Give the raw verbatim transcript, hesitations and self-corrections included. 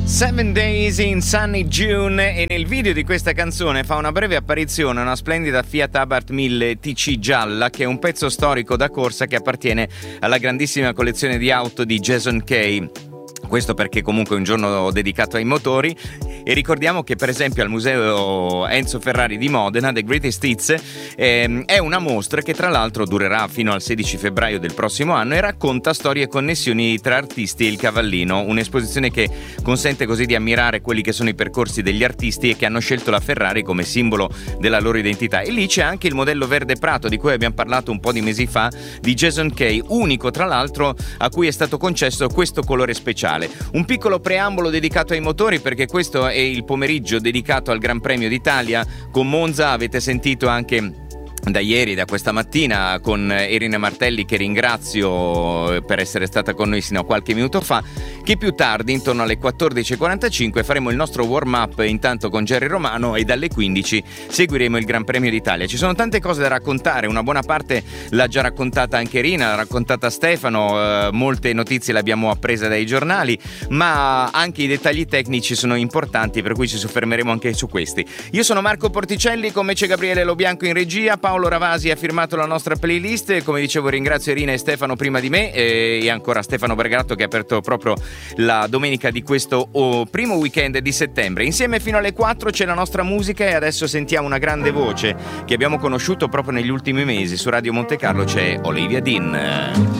Seven Days in Sunny June, e nel video di questa canzone fa una breve apparizione una splendida Fiat Abarth mille T C gialla, che è un pezzo storico da corsa che appartiene alla grandissima collezione di auto di Jason Kay. Questo perché comunque è un giorno dedicato ai motori, e ricordiamo che per esempio al museo Enzo Ferrari di Modena, The Greatest Hits, ehm, è una mostra che tra l'altro durerà fino al sedici febbraio del prossimo anno e racconta storie e connessioni tra artisti e il cavallino, un'esposizione che consente così di ammirare quelli che sono i percorsi degli artisti e che hanno scelto la Ferrari come simbolo della loro identità. E lì c'è anche il modello verde prato di cui abbiamo parlato un po' di mesi fa, di Jason Kay, unico tra l'altro a cui è stato concesso questo colore speciale. Un piccolo preambolo dedicato ai motori, perché questo è il pomeriggio dedicato al Gran Premio d'Italia con Monza. Avete sentito anche da ieri, da questa mattina, con Irina Martelli, che ringrazio per essere stata con noi sino a qualche minuto fa, che più tardi, intorno alle quattordici e quarantacinque, faremo il nostro warm up intanto con Jerry Romano, e dalle quindici seguiremo il Gran Premio d'Italia. Ci sono tante cose da raccontare, una buona parte l'ha già raccontata anche Irina, l'ha raccontata Stefano, eh, molte notizie le abbiamo apprese dai giornali, ma anche i dettagli tecnici sono importanti, per cui ci soffermeremo anche su questi. Io sono Marco Porticelli, con me c'è Gabriele Lobianco in regia, Paolo Ravasi ha firmato la nostra playlist, e come dicevo ringrazio Irina e Stefano prima di me, e ancora Stefano Bergatto che ha aperto proprio la domenica di questo oh, primo weekend di settembre. Insieme fino alle quattro c'è la nostra musica, e adesso sentiamo una grande voce che abbiamo conosciuto proprio negli ultimi mesi. Su Radio Monte Carlo c'è Olivia Dean.